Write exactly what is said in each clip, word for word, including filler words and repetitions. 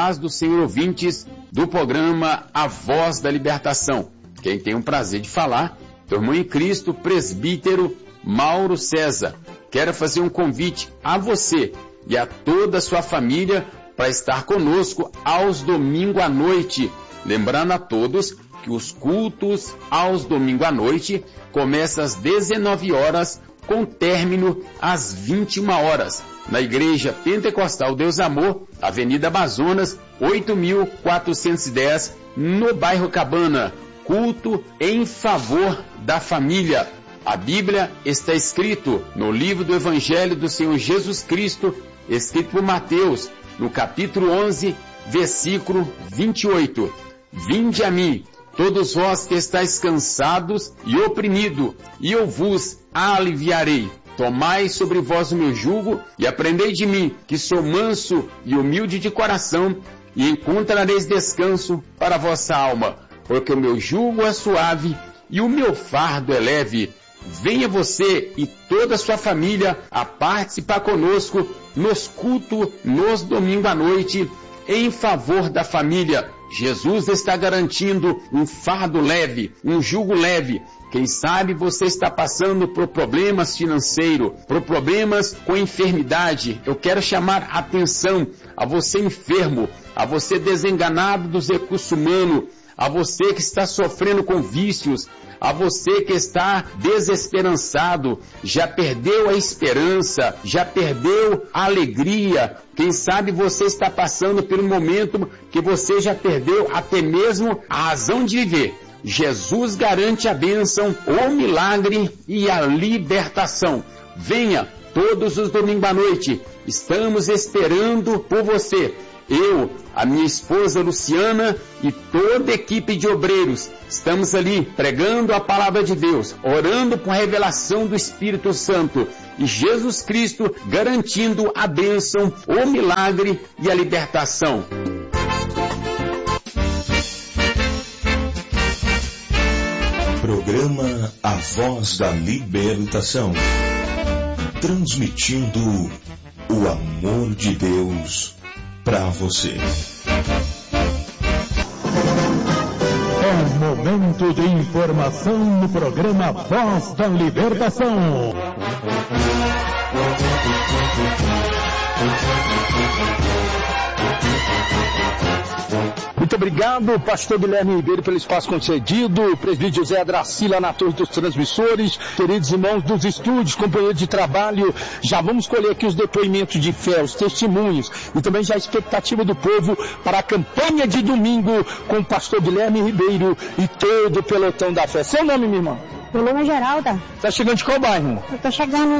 paz do Senhor, ouvintes do programa A Voz da Libertação. Quem tem o prazer de falar, teu irmão em Cristo, presbítero Mauro César. Quero fazer um convite a você e a toda a sua família para estar conosco aos domingos à noite. Lembrando a todos que os cultos aos domingos à noite começam às dezenove horas, com término às vinte e uma horas, na Igreja Pentecostal Deus Amor, Avenida Amazonas, oito mil quatrocentos e dez, no bairro Cabana. Culto em favor da família. A Bíblia está escrito no livro do Evangelho do Senhor Jesus Cristo, escrito por Mateus, no capítulo onze, versículo vinte e oito. Vinde a mim, todos vós que estáis cansados e oprimidos, e eu vos aliviarei. Tomai sobre vós o meu jugo e aprendei de mim, que sou manso e humilde de coração, e encontrareis descanso para a vossa alma, porque o meu jugo é suave e o meu fardo é leve. Venha você e toda a sua família a participar conosco nos cultos nos domingos à noite, em favor da família. Jesus está garantindo um fardo leve, um jugo leve. Quem sabe você está passando por problemas financeiros, por problemas com enfermidade. Eu quero chamar a atenção a você enfermo, a você desenganado dos recursos humanos, a você que está sofrendo com vícios, a você que está desesperançado, já perdeu a esperança, já perdeu a alegria. Quem sabe você está passando por um momento que você já perdeu até mesmo a razão de viver. Jesus garante a bênção, o milagre e a libertação. Venha todos os domingos à noite. Estamos esperando por você. Eu, a minha esposa Luciana e toda a equipe de obreiros, estamos ali pregando a palavra de Deus, orando por revelação do Espírito Santo e Jesus Cristo garantindo a bênção, o milagre e a libertação. Programa A Voz da Libertação, transmitindo o amor de Deus para você. É momento de informação no programa Voz da Libertação. Muito obrigado, pastor Guilherme Ribeiro, pelo espaço concedido, presbítero José Adracila na torre dos transmissores, queridos irmãos dos estúdios, companheiros de trabalho. Já vamos colher aqui os depoimentos de fé, os testemunhos e também já a expectativa do povo para a campanha de domingo com o pastor Guilherme Ribeiro e todo o pelotão da fé. Seu nome, minha irmã? Meu nome é Geralda. Tá chegando de qual bairro? Eu tô chegando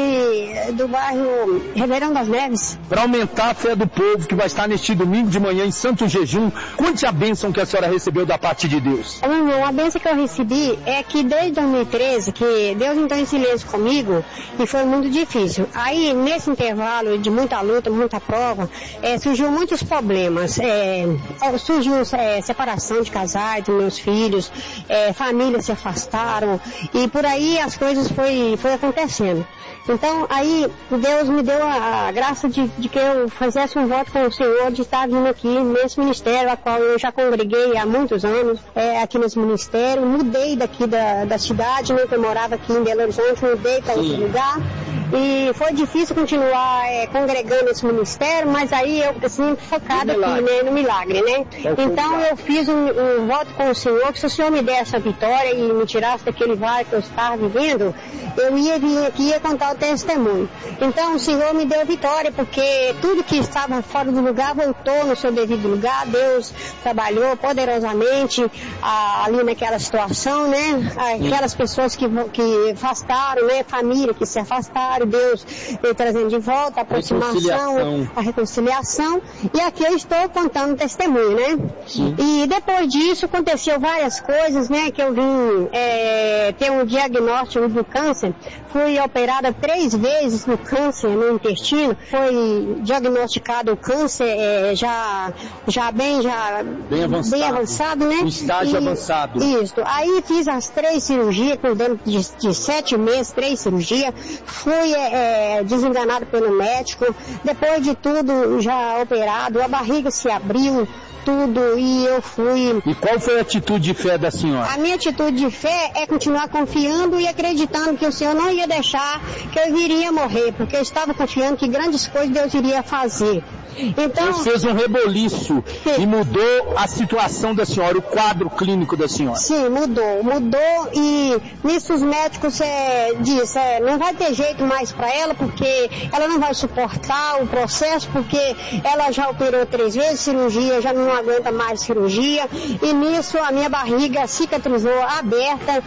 de, do bairro Ribeirão das Neves. Para aumentar a fé do povo que vai estar neste domingo de manhã em Santo Jejum, conte a bênção que a senhora recebeu da parte de Deus. Meu irmão, a bênção que eu recebi é que desde dois mil e treze, que Deus entrou em silêncio comigo e foi muito difícil. Aí, nesse intervalo de muita luta, muita prova, é, surgiu muitos problemas. É, surgiu é, separação de casais, dos meus filhos, é, famílias se afastaram. E por aí as coisas foi, foi acontecendo. Então aí Deus me deu a, a graça de, de que eu fizesse um voto com o Senhor de estar vindo aqui nesse ministério, a qual eu já congreguei há muitos anos, é, aqui nesse ministério. Mudei daqui da, da cidade, né, que eu morava aqui em Belo Horizonte, mudei para outro lugar. E foi difícil continuar é, congregando esse ministério, mas aí eu, assim, focada aqui, né, no milagre, né? Então eu fiz um, um voto com o Senhor, que se o Senhor me desse essa vitória e me tirasse daquele vale que eu estava vivendo, eu ia vir aqui e ia contar o testemunho. Então o Senhor me deu vitória, porque tudo que estava fora do lugar voltou no seu devido lugar. Deus trabalhou poderosamente a, ali naquela situação, né? Aquelas pessoas que, que afastaram, né? Família que se afastaram, Deus veio trazendo de volta a aproximação, a reconciliação, e aqui eu estou contando testemunho, né? Sim. E depois disso aconteceu várias coisas, né? Que eu vim é, ter um diagnóstico do câncer, fui operada três vezes no câncer no intestino, foi diagnosticado o câncer é, já, já bem, já bem avançado, bem avançado, né? Um estágio e, avançado. Isso. Aí fiz as três cirurgias, com dentro de, de sete meses, três cirurgias, fui fui é, é, desenganada pelo médico, depois de tudo já operado, a barriga se abriu, tudo, e eu fui... E qual foi a atitude de fé da senhora? A minha atitude de fé é continuar confiando e acreditando que o Senhor não ia deixar que eu viria morrer, porque eu estava confiando que grandes coisas Deus iria fazer. Então, Deus fez um reboliço sim. e mudou a situação da senhora, o quadro clínico da senhora. Sim, mudou, mudou e nisso os médicos é, dizem, é, não vai ter jeito mais para ela, porque ela não vai suportar o processo, porque ela já operou três vezes cirurgia, já não aguenta mais cirurgia, e nisso a minha barriga cicatrizou aberta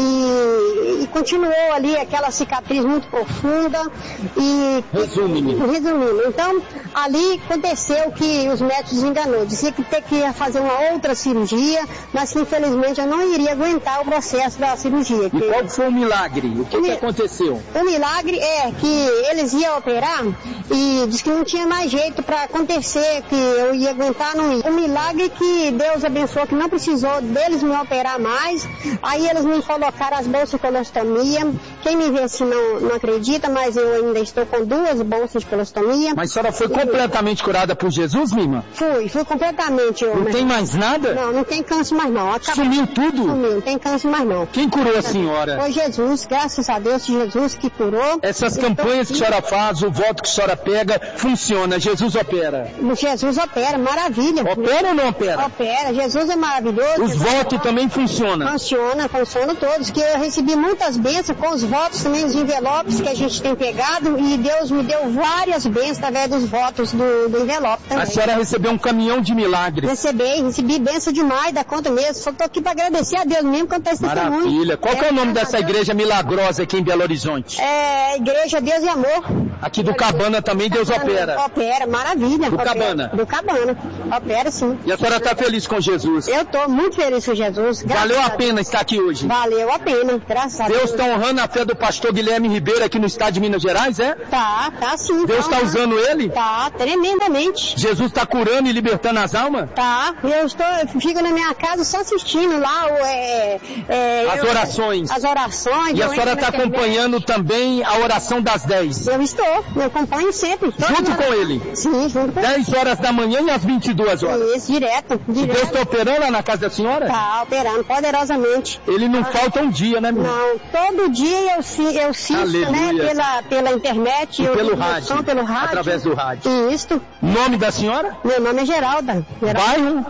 e, e continuou ali aquela cicatriz muito profunda e... Resumindo. Resumindo, então ali aconteceu que os médicos desenganou, dizia que ter que fazer uma outra cirurgia, mas que infelizmente eu não iria aguentar o processo da cirurgia. E qual foi o milagre? O que, que aconteceu? O milagre é que eles iam operar e disse que não tinha mais jeito para acontecer, que eu ia aguentar, não ia. O milagre é que Deus abençoou, que não precisou deles me operar mais, aí eles me colocaram as bolsas de colostomia. Quem me vê assim não, não acredita, mas eu ainda estou com duas bolsas de colostomia. Mas a senhora foi completamente curada por Jesus, minha irmã? Fui, fui completamente. Eu, não né? tem mais nada? Não, não tem câncer mais não. Acabou. Sumiu tudo? Sumiu, não tem câncer mais não. Quem curou a senhora? Foi Jesus, graças a Deus, Jesus que curou. Essas campanhas que a senhora faz, o voto que a senhora pega, funciona, Jesus opera. Jesus opera, maravilha. Opera ou não opera? Opera, Jesus é maravilhoso. Os votos também funcionam? Funciona, funciona todos, que eu recebi muitas bênçãos com os votos também, os envelopes que a gente tem pegado, e Deus me deu várias bênçãos através dos votos do, do envelope também. A senhora recebeu um caminhão de milagres? Recebi, recebi bênção demais da conta mesmo, só estou aqui para agradecer a Deus mesmo quando está esse testemunho. Maravilha. Qual que é o nome dessa igreja milagrosa aqui em Belo Horizonte? É, Igreja Deus e Amor. Aqui do Cabana também Deus opera. Opera, maravilha. Do opera, Cabana? Do Cabana. Opera sim. E a senhora está feliz com Jesus? Eu estou muito feliz com Jesus. Valeu a pena estar aqui hoje? Valeu a pena, graças a Deus. Deus está honrando a fé do pastor Guilherme Ribeiro aqui no estado de Minas Gerais, é? Tá, tá sim. Deus está tá, usando ele? Tá, tremendamente. Jesus está curando e libertando as almas? Tá, eu estou, eu fico na minha casa só assistindo lá o, é, é, as eu, orações. As orações. E a senhora está acompanhando também a oração das dez? Eu estou, eu acompanho sempre. Junto com ele? Sim, junto com ele. dez horas da manhã e às vinte e duas horas? Isso, direto. direto. E Deus está operando lá na casa da senhora? Tá, operando poderosamente. Ele não ah. falta um dia, né, meu? Não, todo dia eu, eu assisto, né, pela, pela internet. E eu, pelo eu, rádio? pelo rádio. Através do rádio. Isso. Nome da senhora? Meu nome é Geralda. Geralda. Bairro?